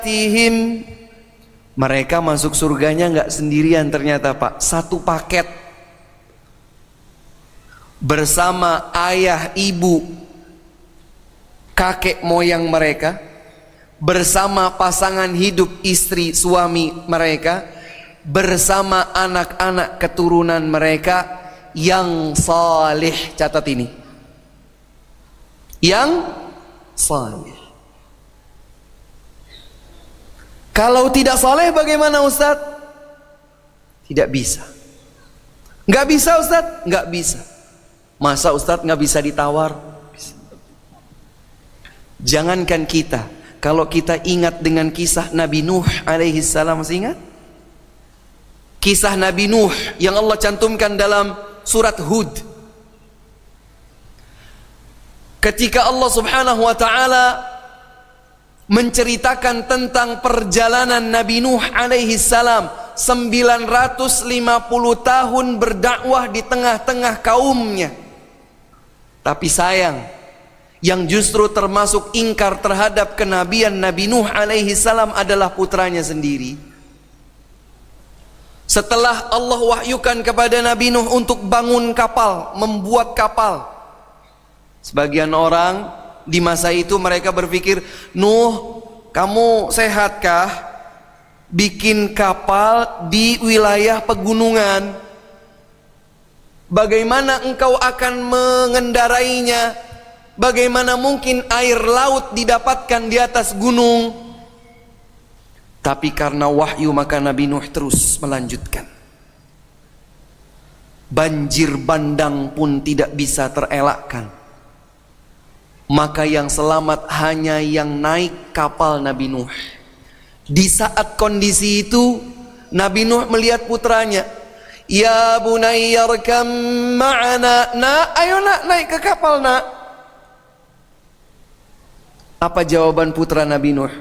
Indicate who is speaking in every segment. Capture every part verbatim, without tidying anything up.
Speaker 1: tihim. Mereka masuk surganya nggak sendirian ternyata Pak, satu paket bersama ayah, ibu, kakek moyang mereka, bersama pasangan hidup istri suami mereka, bersama anak-anak keturunan mereka yang salih. Catat ini, yang salih. Kalau tidak saleh bagaimana Ustadz? Tidak bisa. Nggak bisa Ustadz? Nggak bisa. Masa Ustadz nggak bisa ditawar? Bisa. Jangankan kita, kalau kita ingat dengan kisah Nabi Nuh alaihi salam, masih ingat? Kisah Nabi Nuh yang Allah cantumkan dalam surat Hud. Ketika Allah subhanahu wa ta'ala menceritakan tentang perjalanan Nabi Nuh alaihi salam, sembilan ratus lima puluh tahun berdakwah di tengah-tengah kaumnya. Tapi sayang, yang justru termasuk ingkar terhadap kenabian Nabi Nuh alaihi salam adalah putranya sendiri. Setelah Allah wahyukan kepada Nabi Nuh untuk bangun kapal, membuat kapal, sebagian orang di masa itu mereka berpikir, Nuh, kamu sehatkah bikin kapal di wilayah pegunungan? Bagaimana engkau akan mengendarainya? Bagaimana mungkin air laut didapatkan di atas gunung? Tapi karena wahyu maka Nabi Nuh terus melanjutkan. Banjir bandang pun tidak bisa terelakkan. Maka yang selamat hanya yang naik kapal Nabi Nuh. Di saat kondisi itu Nabi Nuh melihat putranya, ya bunayya arkam ma'ana, nak, ayo nak naik ke kapal nak. Apa jawaban putra Nabi Nuh?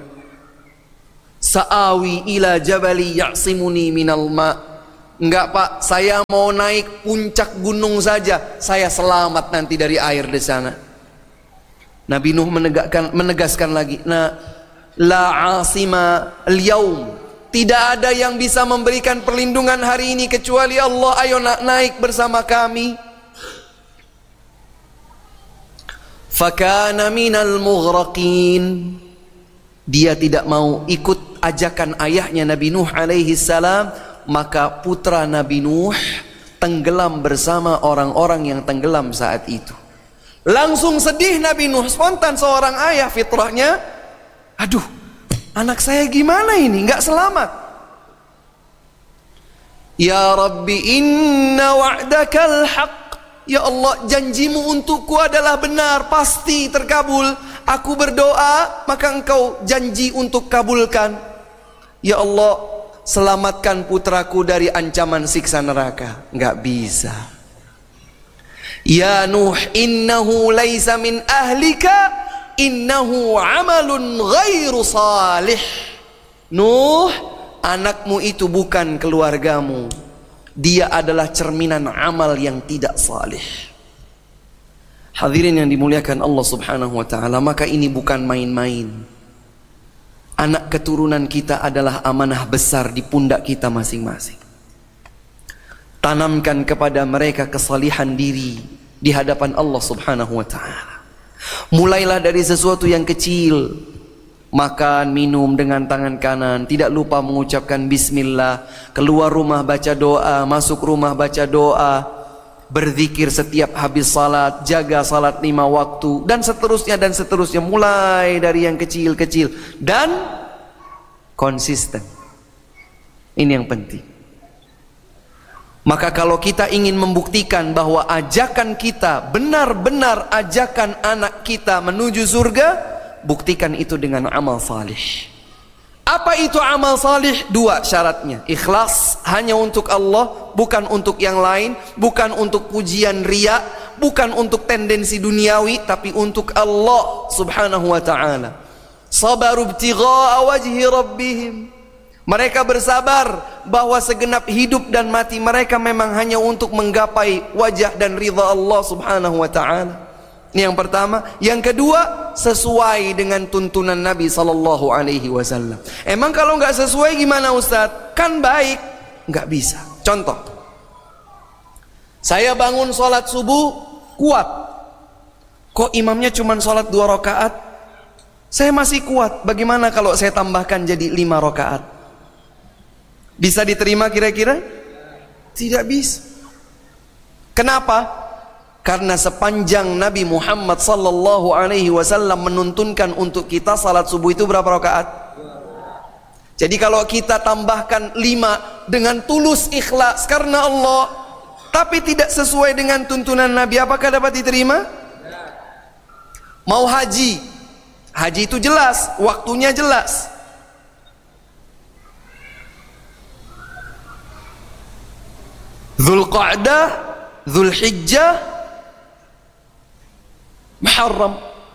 Speaker 1: Sa'awi ila jabali ya'simuni minal ma'. Enggak Pak, saya mau naik puncak gunung saja, saya selamat nanti dari air di sana. Nabi Nuh menegakkan, menegaskan lagi, nah, la asima al-yaum, tidak ada yang bisa memberikan perlindungan hari ini kecuali Allah. Ayo nak naik bersama kami. Fakana minal mughraqin. Dia tidak mau ikut ajakan ayahnya Nabi Nuh alaihi salam, maka putra Nabi Nuh tenggelam bersama orang-orang yang tenggelam saat itu. Langsung sedih Nabi Nuh, spontan seorang ayah fitrahnya, aduh, anak saya gimana ini, nggak selamat. Ya Rabbi inna wa'dakal haq. Ya Allah, janjimu untukku adalah benar, pasti terkabul. Aku berdoa, maka engkau janji untuk kabulkan. Ya Allah, selamatkan putraku dari ancaman siksa neraka. Nggak bisa. Ya Nuh innahu laisa min ahlika innahu amalun ghairu salih. Nuh, anakmu itu bukan keluargamu, dia adalah cerminan amal yang tidak salih. Hadirin yang dimuliakan Allah subhanahu wa ta'ala, maka ini bukan main-main. Anak keturunan kita adalah amanah besar di pundak kita masing-masing. Tanamkan kepada mereka kesalihan diri di hadapan Allah subhanahu wa ta'ala. Mulailah dari sesuatu yang kecil. Makan, minum dengan tangan kanan, tidak lupa mengucapkan bismillah. Keluar rumah baca doa, masuk rumah baca doa, berzikir setiap habis salat, jaga salat lima waktu, dan seterusnya dan seterusnya. Mulai dari yang kecil-kecil dan konsisten. Ini yang penting. Maka kalau kita ingin membuktikan bahwa ajakan kita benar-benar ajakan anak kita menuju surga, buktikan itu dengan amal salih. Apa itu amal salih? Dua syaratnya. Ikhlas hanya untuk Allah, bukan untuk yang lain, bukan untuk pujian riya, bukan untuk tendensi duniawi, tapi untuk Allah subhanahu wa ta'ala. Sabaru ibtigha'a wajhi rabbihim. Mereka bersabar bahwa segenap hidup dan mati mereka memang hanya untuk menggapai wajah dan ridha Allah subhanahu wa ta'ala. Ini yang pertama. Yang kedua, sesuai dengan tuntunan Nabi sallallahu alaihi wasallam. Emang kalau nggak sesuai gimana Ustaz? Kan baik. Nggak bisa. Contoh, saya bangun sholat subuh kuat. Kok imamnya cuma sholat dua rakaat? Saya masih kuat. Bagaimana kalau saya tambahkan jadi lima rakaat? Bisa diterima kira-kira? Tidak bisa. Kenapa? Karena sepanjang Nabi Muhammad sallallahu alaihi wasallam menuntunkan untuk kita salat subuh itu berapa rakaat? Jadi kalau kita tambahkan lima dengan tulus ikhlas karena Allah, tapi tidak sesuai dengan tuntunan Nabi, apakah dapat diterima? Mau haji, haji itu jelas, waktunya jelas. Dzulqa'dah, Dzulhijjah, Muharram.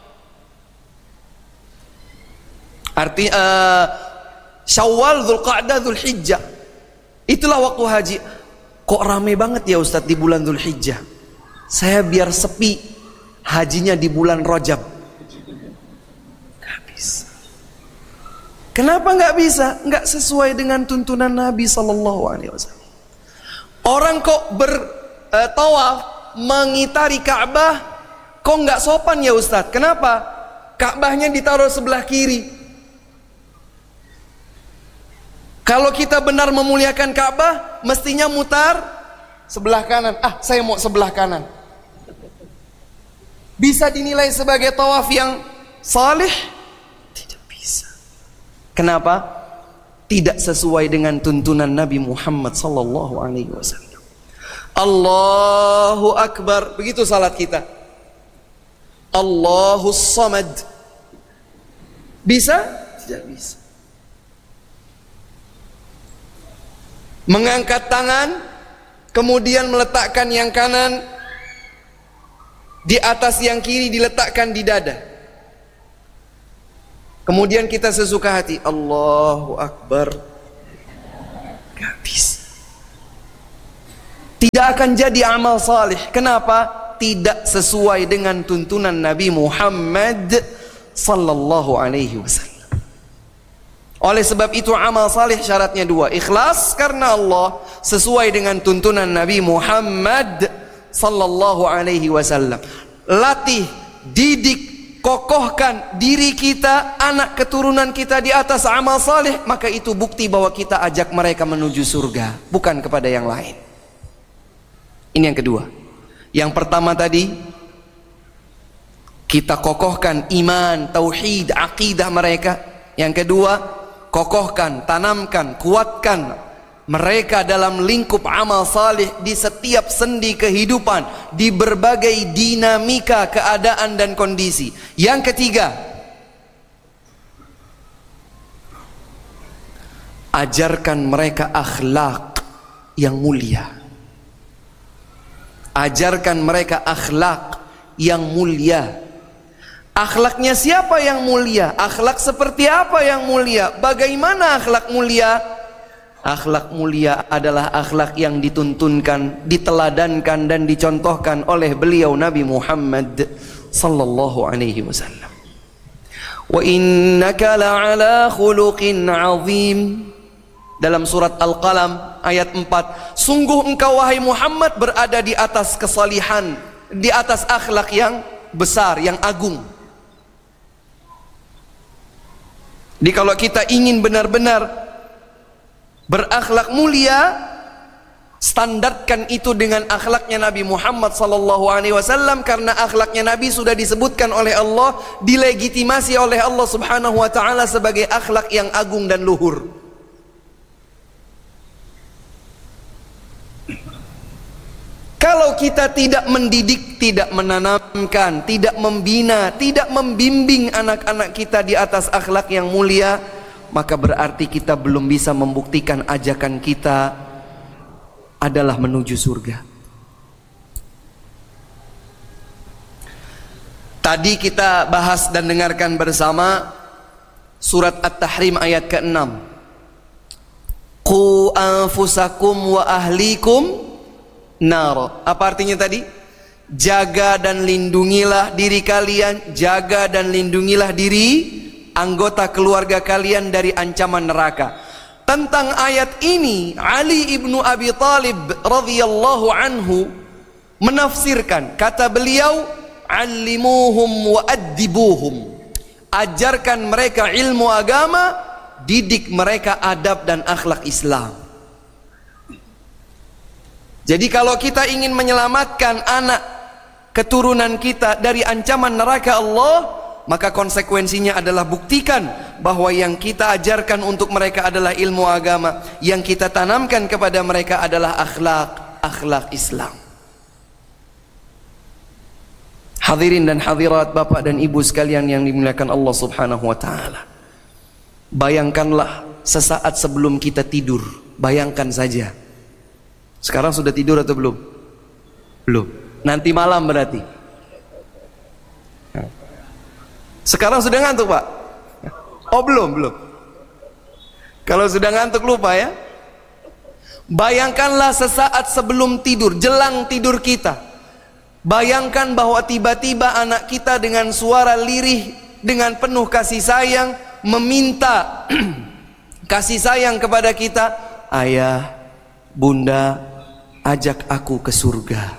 Speaker 1: Arti uh, Syawal, Dzulqa'dah, Dzulhijjah. Itulah waktu haji. Kok rame banget ya Ustadz di bulan Dzulhijjah? Saya biar sepi, hajinya di bulan Rajab. Gak bisa. Kenapa gak bisa? Gak sesuai dengan tuntunan Nabi sallallahu alaihi wasallam. Orang kok bertawaf uh, mengitari Ka'bah, kok nggak sopan ya Ustadz? Kenapa? Ka'bahnya ditaruh sebelah kiri. Kalau kita benar memuliakan Ka'bah, mestinya mutar sebelah kanan. Ah, saya mau sebelah kanan. Bisa dinilai sebagai tawaf yang salih? Tidak bisa. Kenapa? Tidak sesuai dengan tuntunan Nabi Muhammad sallallahu alaihi wasallam. Allahu Akbar, begitu salat kita. Allahus Samad. Bisa? Tidak bisa. Mengangkat tangan, kemudian meletakkan yang kanan di atas yang kiri, diletakkan di dada. Kemudian kita sesuka hati, Allahu Akbar. Gak bisa. Tidak akan jadi amal salih. Kenapa? Tidak sesuai dengan tuntunan Nabi Muhammad sallallahu alaihi wasallam. Oleh sebab itu amal salih syaratnya dua. Ikhlas karena Allah, sesuai dengan tuntunan Nabi Muhammad sallallahu alaihi wasallam. Latih, didik, kokohkan diri kita, anak keturunan kita di atas amal saleh, maka itu bukti bahwa kita ajak mereka menuju surga, bukan kepada yang lain. Ini yang kedua. Yang pertama tadi, kita kokohkan iman, tauhid, akidah mereka. Yang kedua, kokohkan, tanamkan, kuatkan mereka dalam lingkup amal saleh di setiap sendi kehidupan, di berbagai dinamika keadaan dan kondisi. Yang ketiga, ajarkan mereka akhlak yang mulia. Ajarkan mereka akhlak yang mulia. Akhlaknya siapa yang mulia? Akhlak seperti apa yang mulia? Bagaimana akhlak mulia? Akhlak mulia adalah akhlak yang dituntunkan, diteladankan dan dicontohkan oleh beliau Nabi Muhammad sallallahu alaihi wasallam. Wa innaka la'ala khuluqin 'azim. Dalam surat Al-Qalam ayat empat, sungguh engkau wahai Muhammad berada di atas kesalihan, di atas akhlak yang besar, yang agung. Jadi kalau kita ingin benar-benar berakhlak mulia, standarkan itu dengan akhlaknya Nabi Muhammad sallallahu alaihi wasallam, karena akhlaknya Nabi sudah disebutkan oleh Allah, dilegitimasi oleh Allah Subhanahu wa taala sebagai akhlak yang agung dan luhur. Kalau kita tidak mendidik, tidak menanamkan, tidak membina, tidak membimbing anak-anak kita di atas akhlak yang mulia, maka berarti kita belum bisa membuktikan ajakan kita adalah menuju surga. Tadi kita bahas dan dengarkan bersama surat At-Tahrim ayat keenam. Qu anfusakum wa ahlikum nar. Apa artinya tadi? jaga dan lindungilah diri kalian, jaga dan lindungilah diri anggota keluarga kalian dari ancaman neraka. Tentang ayat ini, Ali ibnu Abi Thalib radhiyallahu anhu menafsirkan, kata beliau, "Allimuhum wa addibuhum." Ajarkan mereka ilmu agama, didik mereka adab dan akhlak Islam. Jadi kalau kita ingin menyelamatkan anak keturunan kita dari ancaman neraka Allah, maka konsekuensinya adalah buktikan bahwa yang kita ajarkan untuk mereka adalah ilmu agama, yang kita tanamkan kepada mereka adalah akhlak, akhlak Islam. Hadirin dan hadirat, bapak dan ibu sekalian yang dimuliakan Allah Subhanahu wa taala. Bayangkanlah sesaat sebelum kita tidur, bayangkan saja. Sekarang sudah tidur atau belum? Belum. Nanti malam berarti. Sekarang sudah ngantuk, Pak? Oh, belum, belum. Kalau sudah ngantuk lupa ya. Bayangkanlah sesaat sebelum tidur, jelang tidur kita. Bayangkan bahwa tiba-tiba anak kita dengan suara lirih, dengan penuh kasih sayang, meminta kasih sayang kepada kita. Ayah, bunda, ajak aku ke surga.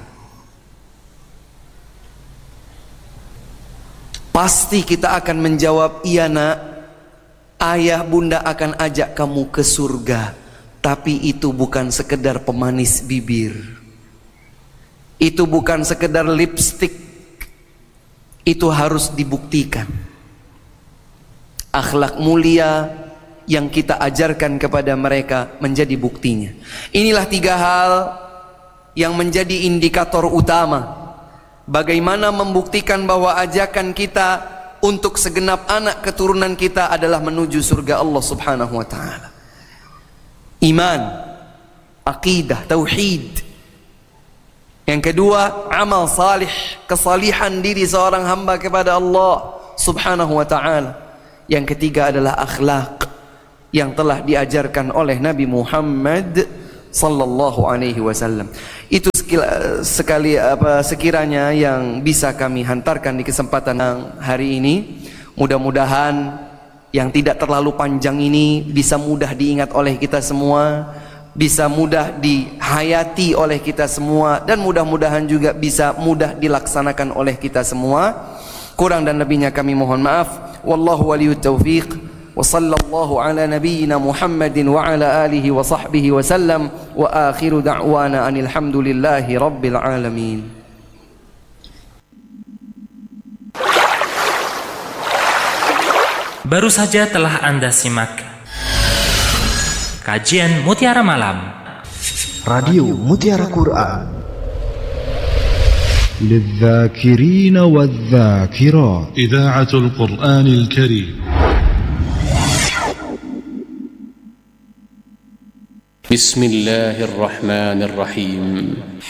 Speaker 1: Pasti kita akan menjawab, iya nak, ayah bunda akan ajak kamu ke surga. Tapi itu bukan sekedar pemanis bibir, itu bukan sekedar lipstik, itu harus dibuktikan. Akhlak mulia yang kita ajarkan kepada mereka menjadi buktinya. Inilah tiga hal yang menjadi indikator utama bagaimana membuktikan bahwa ajakan kita untuk segenap anak keturunan kita adalah menuju surga Allah Subhanahu wa taala. Iman, akidah, tauhid. Yang kedua, amal salih, kesalihan diri seorang hamba kepada Allah Subhanahu wa taala. Yang ketiga adalah akhlak yang telah diajarkan oleh Nabi Muhammad sallallahu alaihi wasallam. Itu sekali apa sekiranya yang bisa kami hantarkan di kesempatan hari ini. Mudah-mudahan yang tidak terlalu panjang ini bisa mudah diingat oleh kita semua, bisa mudah dihayati oleh kita semua, dan mudah-mudahan juga bisa mudah dilaksanakan oleh kita semua. Kurang dan lebihnya kami mohon maaf. Wallahu waliyut taufiq. وصلى الله على نبينا محمد وعلى آله وصحبه وسلم وآخر دعوانا أن الحمد لله رب العالمين.
Speaker 2: Baru saja telah Anda simak kajian Mutiara Malam
Speaker 3: Radio Mutiara Quran للذاكرين والذاكرات
Speaker 4: إذاعة القرآن الكريم.
Speaker 5: بسم الله الرحمن الرحيم.